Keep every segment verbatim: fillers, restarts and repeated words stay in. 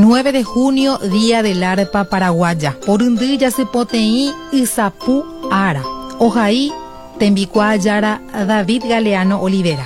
nueve de junio, Día del Arpa Paraguaya. Por un día se poteí Isapu Ara. Ojaí, Tembicua Yara David Galeano Olivera.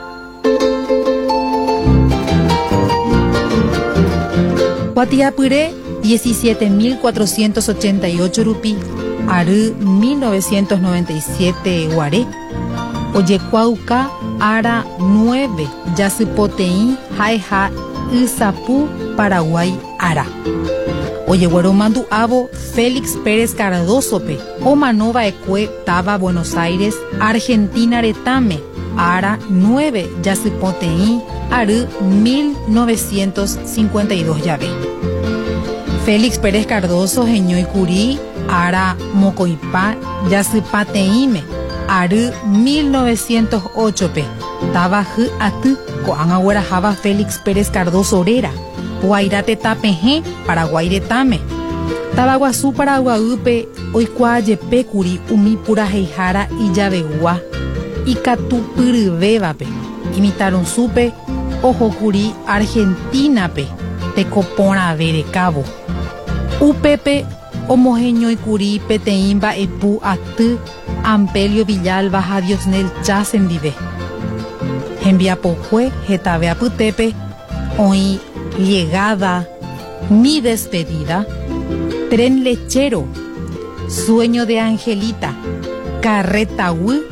Guatiapuré, diecisiete mil cuatrocientos ochenta y ocho rupí. Aru, mil novecientos noventa y siete guaré. Oyecuauca, Ara nueve, Yasipoteí, Jaija, Isapu, Paraguay, Ara. Oyeguero mandu abo, Félix Pérez Cardosope, Omanova Ecue, Taba, Buenos Aires, Argentina, Retame, Ara nueve, Yasipoteí, Aru, mil novecientos cincuenta y dos llave. Félix Pérez Cardoso, Geñoy Curí, Ara Mocoipá, Yasipateíme, Aru, mil novecientos ocho pe. Taba J Atu, Coanagüera Java Félix Pérez Cardoso Orera, Guairate Tapeje, Paraguay Retame. Tabaguazú Paraguaupe, Oikuayepe Curi, Umi Pura Heijara y Yavegua, y Catupurbebape. Imitaron supe, Ojo Curi, Argentina pe, Tecopona Verecabo. Upepe, Homogeño y Curi, Peteimba, Epu, Atu, Ampelio Villalba, Jadiosnel, Chasen vive. Enviapocue, Getavea Putepe, hoy llegada, mi despedida, tren lechero, sueño de Angelita, carreta hu,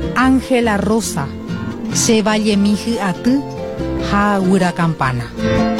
Ángela Rosa, Chevalle Miji Atu, Jaura Campana.